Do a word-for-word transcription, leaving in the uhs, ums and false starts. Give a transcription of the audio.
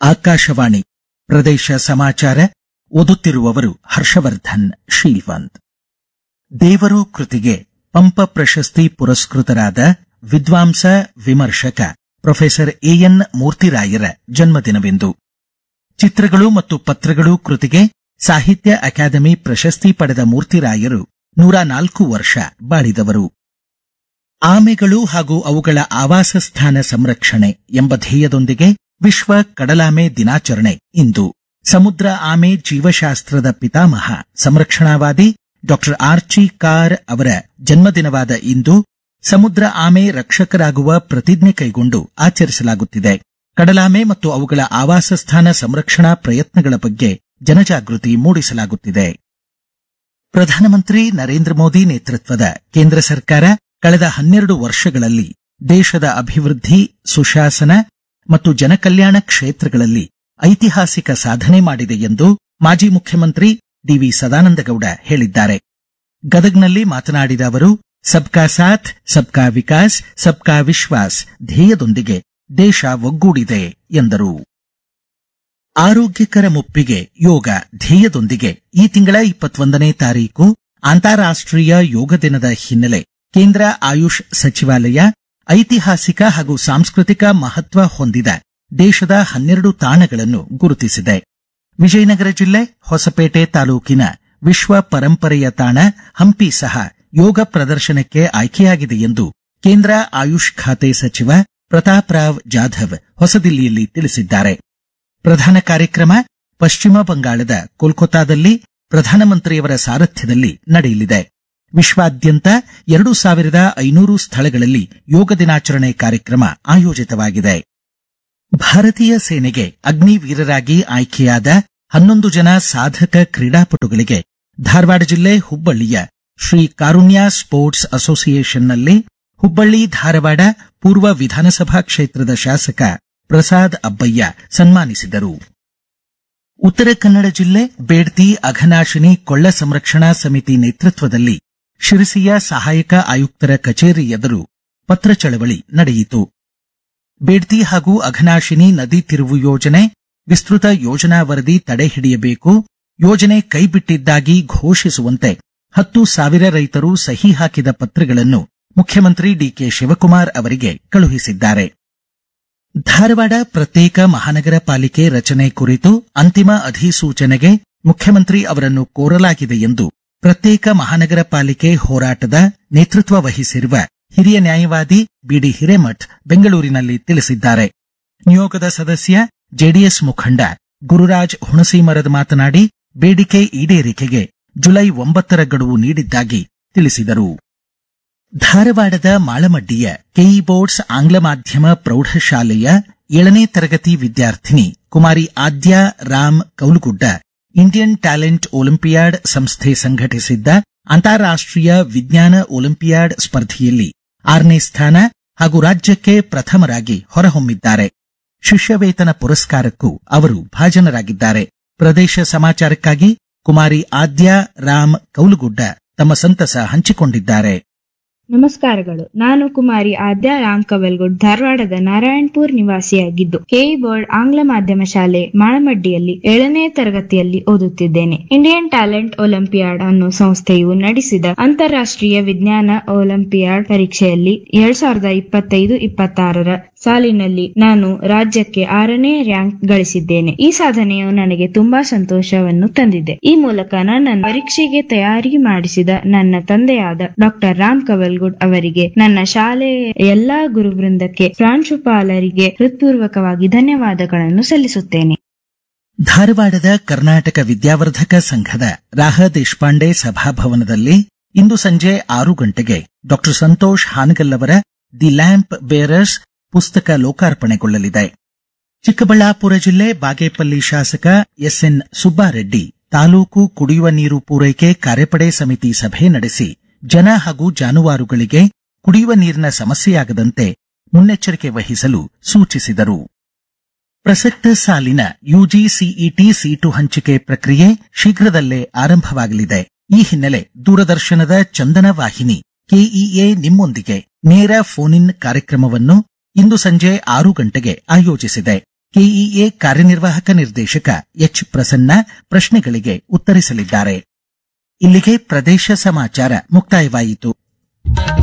ಆಕಾಶವಾಣಿ ಪ್ರದೇಶ ಸಮಾಚಾರ ಓದುತ್ತಿರುವವರು ಹರ್ಷವರ್ಧನ್ ಶೀಲ್ವಂತ್. ದೇವರು ಕೃತಿಗೆ ಪಂಪ ಪ್ರಶಸ್ತಿ ಪುರಸ್ಕೃತರಾದ ವಿದ್ವಾಂಸ ವಿಮರ್ಶಕ ಪ್ರೊಫೆಸರ್ ಎಎನ್ ಮೂರ್ತಿರಾಯರ ಜನ್ಮದಿನವಿಂದು. ಚಿತ್ರಗಳು ಮತ್ತು ಪತ್ರಗಳು ಕೃತಿಗೆ ಸಾಹಿತ್ಯ ಅಕಾಡೆಮಿ ಪ್ರಶಸ್ತಿ ಪಡೆದ ಮೂರ್ತಿರಾಯರು ನೂರ ನಾಲ್ಕು ವರ್ಷ ಬಾಳಿದವರು. ಆಮೆಗಳು ಹಾಗೂ ಅವುಗಳ ಆವಾಸಸ್ಥಾನ ಸಂರಕ್ಷಣೆ ಎಂಬ ಧ್ಯೇಯದೊಂದಿಗೆ ವಿಶ್ವ ಕಡಲಾಮೆ ದಿನಾಚರಣೆ ಇಂದು. ಸಮುದ್ರ ಆಮೆ ಜೀವಶಾಸ್ತ್ರದ ಪಿತಾಮಹ ಸಂರಕ್ಷಣಾವಾದಿ ಡಾಕ್ಟರ್ ಆರ್ಚಿ ಕಾರ್ ಅವರ ಜನ್ಮದಿನವಾದ ಇಂದು ಸಮುದ್ರ ಆಮೆ ರಕ್ಷಕರಾಗುವ ಪ್ರತಿಜ್ಞೆ ಕೈಗೊಂಡು ಆಚರಿಸಲಾಗುತ್ತಿದೆ. ಕಡಲಾಮೆ ಮತ್ತು ಅವುಗಳ ಆವಾಸಸ್ಥಾನ ಸಂರಕ್ಷಣಾ ಪ್ರಯತ್ನಗಳ ಬಗ್ಗೆ ಜನಜಾಗೃತಿ ಮೂಡಿಸಲಾಗುತ್ತಿದೆ. ಪ್ರಧಾನಮಂತ್ರಿ ನರೇಂದ್ರ ಮೋದಿ ನೇತೃತ್ವದ ಕೇಂದ್ರ ಸರ್ಕಾರ ಕಳೆದ ಹನ್ನೆರಡು ವರ್ಷಗಳಲ್ಲಿ ದೇಶದ ಅಭಿವೃದ್ಧಿ, ಸುಶಾಸನ ಮತ್ತು ಜನಕಲ್ಯಾಣ ಕ್ಷೇತ್ರಗಳಲ್ಲಿ ಐತಿಹಾಸಿಕ ಸಾಧನೆ ಮಾಡಿದೆ ಎಂದು ಮಾಜಿ ಮುಖ್ಯಮಂತ್ರಿ ಡಿವಿ ಸದಾನಂದಗೌಡ ಹೇಳಿದ್ದಾರೆ. ಗದಗ್ನಲ್ಲಿ ಮಾತನಾಡಿದ ಅವರು, ಸಬ್ಕಾ ಸಾಥ್ ಸಬ್ಕಾ ವಿಕಾಸ್ ಸಬ್ಕಾ ವಿಶ್ವಾಸ್ ಧ್ಯೇಯದೊಂದಿಗೆ ದೇಶ ಒಗ್ಗೂಡಿದೆ ಎಂದರು. ಆರೋಗ್ಯಕರ ಮುಪ್ಪಿಗೆ ಯೋಗ ಧ್ಯೇಯದೊಂದಿಗೆ ಈ ತಿಂಗಳ ಇಪ್ಪತ್ತೊಂದನೇ ತಾರೀಕು ಅಂತಾರಾಷ್ಟ್ರೀಯ ಯೋಗ ದಿನದ ಹಿನ್ನೆಲೆ ಕೇಂದ್ರ ಆಯುಷ್ ಸಚಿವಾಲಯ ಐತಿಹಾಸಿಕ ಹಾಗೂ ಸಾಂಸ್ಕೃತಿಕ ಮಹತ್ವ ಹೊಂದಿದ ದೇಶದ ಹನ್ನೆರಡು ತಾಣಗಳನ್ನು ಗುರುತಿಸಿದೆ. ವಿಜಯನಗರ ಜಿಲ್ಲೆ ಹೊಸಪೇಟೆ ತಾಲೂಕಿನ ವಿಶ್ವ ಪರಂಪರೆಯ ತಾಣ ಹಂಪಿ ಸಹ ಯೋಗ ಪ್ರದರ್ಶನಕ್ಕೆ ಆಯ್ಕೆಯಾಗಿದೆ ಎಂದು ಕೇಂದ್ರ ಆಯುಷ್ ಖಾತೆ ಸಚಿವ ಪ್ರತಾಪ್ ರಾವ್ ಜಾಧವ್ ಹೊಸದಿಲ್ಲಿಯಲ್ಲಿ ತಿಳಿಸಿದ್ದಾರೆ. ಪ್ರಧಾನ ಕಾರ್ಯಕ್ರಮ ಪಶ್ಚಿಮ ಬಂಗಾಳದ ಕೋಲ್ಕತ್ತಾದಲ್ಲಿ ಪ್ರಧಾನಮಂತ್ರಿಯವರ ಸಾರಥ್ಯದಲ್ಲಿ ನಡೆಯಲಿದೆ. ವಿಶ್ವಾದ್ಯಂತ ಎರಡು ಸಾವಿರದ ಐನೂರು ಸ್ಥಳಗಳಲ್ಲಿ ಯೋಗ ದಿನಾಚರಣೆ ಕಾರ್ಯಕ್ರಮ ಆಯೋಜಿತವಾಗಿದೆ. ಭಾರತೀಯ ಸೇನೆಗೆ ಅಗ್ನಿವೀರರಾಗಿ ಆಯ್ಕೆಯಾದ ಹನ್ನೊಂದು ಜನ ಸಾಧಕ ಕ್ರೀಡಾಪಟುಗಳಿಗೆ ಧಾರವಾಡ ಜಿಲ್ಲೆ ಹುಬ್ಬಳ್ಳಿಯ ಶ್ರೀ ಕಾರುಣ್ಯ ಸ್ಪೋರ್ಟ್ಸ್ ಅಸೋಸಿಯೇಷನ್ನಲ್ಲಿ ಹುಬ್ಬಳ್ಳಿ ಧಾರವಾಡ ಪೂರ್ವ ವಿಧಾನಸಭಾ ಕ್ಷೇತ್ರದ ಶಾಸಕ ಪ್ರಸಾದ್ ಅಬ್ಬಯ್ಯ ಸನ್ಮಾನಿಸಿದರು. ಉತ್ತರ ಕನ್ನಡ ಜಿಲ್ಲೆ ಬೇಡ್ತಿ ಅಘನಾಶಿನಿ ಕೊಳ್ಳ ಸಂರಕ್ಷಣಾ ಸಮಿತಿ ನೇತೃತ್ವದಲ್ಲಿ ಶಿರಸಿಯ ಸಹಾಯಕ ಆಯುಕ್ತರ ಕಚೇರಿ ಎದುರು ಪತ್ರ ಚಳವಳಿ ನಡೆಯಿತು. ಬೇಡ್ತಿ ಹಾಗೂ ಅಘನಾಶಿನಿ ನದಿ ತಿರುವು ಯೋಜನೆ ವಿಸ್ತೃತ ಯೋಜನಾ ವರದಿ ತಡೆ ಹಿಡಿಯಬೇಕು, ಯೋಜನೆ ಕೈಬಿಟ್ಟಿದ್ದಾಗಿ ಘೋಷಿಸುವಂತೆ ಹತ್ತು ಸಾವಿರ ರೈತರು ಸಹಿ ಹಾಕಿದ ಪತ್ರಗಳನ್ನು ಮುಖ್ಯಮಂತ್ರಿ ಡಿಕೆ ಶಿವಕುಮಾರ್ ಅವರಿಗೆ ಕಳುಹಿಸಿದ್ದಾರೆ. ಧಾರವಾಡ ಪ್ರತ್ಯೇಕ ಮಹಾನಗರ ಪಾಲಿಕೆ ರಚನೆ ಕುರಿತು ಅಂತಿಮ ಅಧಿಸೂಚನೆಗೆ ಮುಖ್ಯಮಂತ್ರಿ ಅವರನ್ನು ಕೋರಲಾಗಿದೆ ಎಂದು ಪ್ರತ್ಯೇಕ ಮಹಾನಗರ ಪಾಲಿಕೆ ಹೋರಾಟದ ನೇತೃತ್ವ ವಹಿಸಿರುವ ಹಿರಿಯ ನ್ಯಾಯವಾದಿ ಬಿಡಿ ಹಿರೇಮಠ್ ಬೆಂಗಳೂರಿನಲ್ಲಿ ತಿಳಿಸಿದ್ದಾರೆ. ನಿಯೋಗದ ಸದಸ್ಯ ಜೆಡಿಎಸ್ ಮುಖಂಡ ಗುರುರಾಜ್ ಹುಣಸೀಮರದ ಮಾತನಾಡಿ, ಬೇಡಿಕೆ ಈಡೇರಿಕೆಗೆ ಜುಲೈ ಒಂಬತ್ತರ ಗಡುವು ನೀಡಿದ್ದಾಗಿ ತಿಳಿಸಿದರು. ಧಾರವಾಡದ ಮಾಳಮಡ್ಡಿಯ ಕೆಇ ಬೋರ್ಡ್ಸ್ ಆಂಗ್ಲ ಮಾಧ್ಯಮ ಪ್ರೌಢಶಾಲೆಯ ಏಳನೇ ತರಗತಿ ವಿದ್ಯಾರ್ಥಿನಿ ಕುಮಾರಿ ಆದ್ಯಾ ರಾಮ್ ಕೌಲುಗುಡ್ಡ ಇಂಡಿಯನ್ ಟ್ಯಾಲೆಂಟ್ ಒಲಿಂಪಿಯಾಡ್ ಸಂಸ್ಥೆ ಸಂಘಟಿಸಿದ್ದ ಅಂತಾರಾಷ್ಟ್ರೀಯ ವಿಜ್ಞಾನ ಒಲಿಂಪಿಯಾಡ್ ಸ್ಪರ್ಧೆಯಲ್ಲಿ ಆರನೇ ಸ್ಥಾನ ಹಾಗೂ ರಾಜ್ಯಕ್ಕೆ ಪ್ರಥಮರಾಗಿ ಹೊರಹೊಮ್ಮಿದ್ದಾರೆ. ಶಿಷ್ಯವೇತನ ಪುರಸ್ಕಾರಕ್ಕೂ ಅವರು ಭಾಜನರಾಗಿದ್ದಾರೆ. ಪ್ರದೇಶ ಸಮಾಚಾರಕ್ಕಾಗಿ ಕುಮಾರಿ ಆದ್ಯಾ ರಾಮ್ ಕೌಲುಗುಡ್ಡ ತಮ್ಮ ಸಂತಸ ಹಂಚಿಕೊಂಡಿದ್ದಾರೆ. ನಮಸ್ಕಾರಗಳು. ನಾನು ಕುಮಾರಿ ಆದ್ಯಾ ರಾಮ್ ಕವಲ್ಗುಡ್ ಧಾರವಾಡದ ನಾರಾಯಣಪುರ್ ನಿವಾಸಿಯಾಗಿದ್ದು ಕೆಇ ಬೋರ್ಡ್ ಆಂಗ್ಲ ಮಾಧ್ಯಮ ಶಾಲೆ ಮಾಳಮಡ್ಡಿಯಲ್ಲಿ ಏಳನೇ ತರಗತಿಯಲ್ಲಿ ಓದುತ್ತಿದ್ದೇನೆ. ಇಂಡಿಯನ್ ಟ್ಯಾಲೆಂಟ್ ಒಲಿಂಪಿಯಾಡ್ ಅನ್ನೋ ಸಂಸ್ಥೆಯು ನಡೆಸಿದ ಅಂತಾರಾಷ್ಟ್ರೀಯ ವಿಜ್ಞಾನ ಒಲಿಂಪಿಯಾಡ್ ಪರೀಕ್ಷೆಯಲ್ಲಿ ಎರಡ್ ಸಾವಿರದ ಇಪ್ಪತ್ತೈದು ಇಪ್ಪತ್ತಾರರ ಸಾಲಿನಲ್ಲಿ ನಾನು ರಾಜ್ಯಕ್ಕೆ ಆರನೇ ರ್ಯಾಂಕ್ ಗಳಿಸಿದ್ದೇನೆ. ಈ ಸಾಧನೆಯು ನನಗೆ ತುಂಬಾ ಸಂತೋಷವನ್ನು ತಂದಿದೆ. ಈ ಮೂಲಕ ನನ್ನ ಪರೀಕ್ಷೆಗೆ ತಯಾರಿ ಮಾಡಿಸಿದ ನನ್ನ ತಂದೆಯಾದ ಡಾಕ್ಟರ್ ರಾಮ್ ಕವಲ್ಗುಡ್ ಅವರಿಗೆ, ನನ್ನ ಶಾಲೆಯ ಎಲ್ಲಾ ಗುರುವೃಂದಕ್ಕೆ, ಪ್ರಾಂಶುಪಾಲರಿಗೆ ಹೃತ್ಪೂರ್ವಕವಾಗಿ ಧನ್ಯವಾದಗಳನ್ನು ಸಲ್ಲಿಸುತ್ತೇನೆ. ಧಾರವಾಡದ ಕರ್ನಾಟಕ ವಿದ್ಯಾವರ್ಧಕ ಸಂಘದ ರಾಹ ದೇಶಪಾಂಡೆ ಸಭಾಭವನದಲ್ಲಿ ಇಂದು ಸಂಜೆ ಆರು ಗಂಟೆಗೆ ಡಾಕ್ಟರ್ ಸಂತೋಷ್ ಹಾನಗಲ್ ಅವರ ದಿ ಲ್ಯಾಂಪ್ ಬೇರರ್ಸ್ ಪುಸ್ತಕ ಲೋಕಾರ್ಪಣೆಗೊಳ್ಳಲಿದೆ. ಚಿಕ್ಕಬಳ್ಳಾಪುರ ಜಿಲ್ಲೆ ಬಾಗೇಪಲ್ಲಿ ಶಾಸಕ ಎಸ್ಎನ್ ಸುಬ್ಬಾರೆಡ್ಡಿ ತಾಲೂಕು ಕುಡಿಯುವ ನೀರು ಪೂರೈಕೆ ಕಾರ್ಯಪಡೆ ಸಮಿತಿ ಸಭೆ ನಡೆಸಿ ಜನ ಹಾಗೂ ಜಾನುವಾರುಗಳಿಗೆ ಕುಡಿಯುವ ನೀರಿನ ಸಮಸ್ಯೆಯಾಗದಂತೆ ಮುನ್ನೆಚ್ಚರಿಕೆ ವಹಿಸಲು ಸೂಚಿಸಿದರು. ಪ್ರಸಕ್ತ ಸಾಲಿನ ಯುಜಿ ಸಿಇಟಿ ಸೀಟು ಹಂಚಿಕೆ ಪ್ರಕ್ರಿಯೆ ಶೀಘ್ರದಲ್ಲೇ ಆರಂಭವಾಗಲಿದೆ. ಈ ಹಿನ್ನೆಲೆ ದೂರದರ್ಶನದ ಚಂದನ ವಾಹಿನಿ ಕೆಇಎ ನಿಮ್ಮೊಂದಿಗೆ ನೇರ ಫೋನ್ ಇನ್ ಕಾರ್ಯಕ್ರಮವನ್ನು ಇಂದು ಸಂಜೆ ಆರು ಗಂಟೆಗೆ ಆಯೋಜಿಸಿದೆ. ಕೆಇಎ ಕಾರ್ಯನಿರ್ವಾಹಕ ನಿರ್ದೇಶಕ ಎಚ್ ಪ್ರಸನ್ನ ಪ್ರಶ್ನೆಗಳಿಗೆ ಉತ್ತರಿಸಲಿದ್ದಾರೆ. ಇಲ್ಲಿಗೆ ಪ್ರದೇಶ ಸಮಾಚಾರ ಮುಕ್ತಾಯವಾಯಿತು.